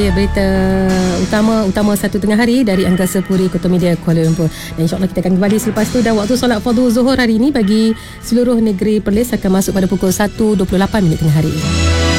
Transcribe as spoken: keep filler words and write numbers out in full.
Berita utama utama satu tengah hari dari Angkasa Puri Kota Media Kuala Lumpur. Dan insyaAllah kita akan kembali selepas tu. Dan waktu solat fardu zuhur hari ini bagi seluruh negeri Perlis akan masuk pada pukul satu dua puluh lapan minit tengah hari.